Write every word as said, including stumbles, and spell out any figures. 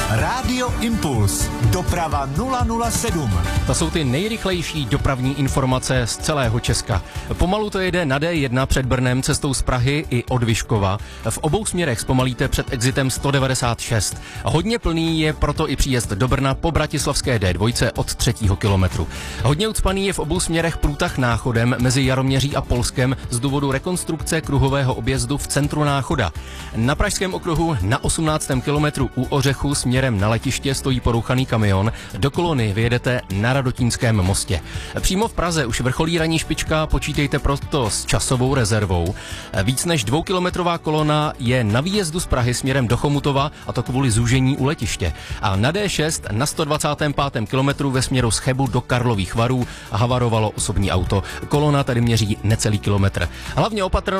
Rádio Impuls. Doprava nula nula sedm. To jsou ty nejrychlejší dopravní informace z celého Česka. Pomalu to jede na D jedna před Brnem cestou z Prahy i od Vyškova. V obou směrech zpomalíte před exitem sto devadesát šest. Hodně plný je proto i příjezd do Brna po bratislavské D dva od třetího kilometru. Hodně ucpaný je v obou směrech průtah Náchodem mezi Jaroměří a Polskem z důvodu rekonstrukce kruhového objezdu v centru Náchoda. Na pražském okruhu na osmnáctém kilometru u Ořechu směrem na letiště stojí porouchaný kamion. Do kolony vyjedete na Radotínském mostě. Přímo v Praze už vrcholí ranní špička, počítejte proto s časovou rezervou. Víc než dvoukilometrová kolona je na výjezdu z Prahy směrem do Chomutova, a to kvůli zúžení u letiště. A na D šest na sto dvacátém pátém kilometru ve směru z Chebu do Karlových Varů havarovalo osobní auto. Kolona tady měří necelý kilometr. Hlavně opatrnost